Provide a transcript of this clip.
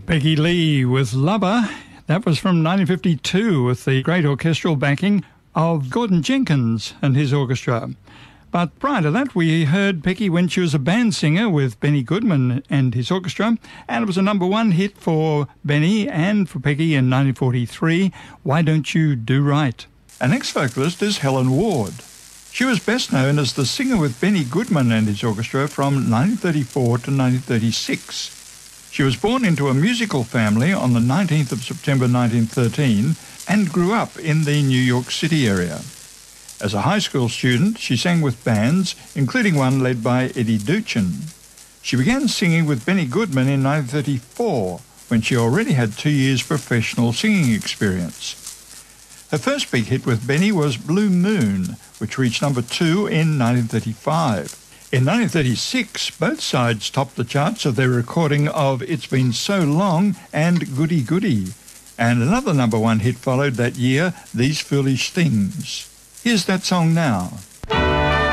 Peggy Lee with Lover. That was from 1952 with the great orchestral backing of Gordon Jenkins and his orchestra. But prior to that, we heard Peggy when she was a band singer with Benny Goodman and his orchestra, and it was a #1 hit for Benny and for Peggy in 1943, Why Don't You Do Right? Our next vocalist is Helen Ward. She was best known as the singer with Benny Goodman and his orchestra from 1934 to 1936. She was born into a musical family on the 19th of September 1913 and grew up in the New York City area. As a high school student, she sang with bands, including one led by Eddie Duchin. She began singing with Benny Goodman in 1934, when she already had 2 years' professional singing experience. Her first big hit with Benny was Blue Moon, which reached #2 in 1935. In 1936, both sides topped the charts of their recording of It's Been So Long and Goody Goody. And another #1 hit followed that year, These Foolish Things. Here's that song now.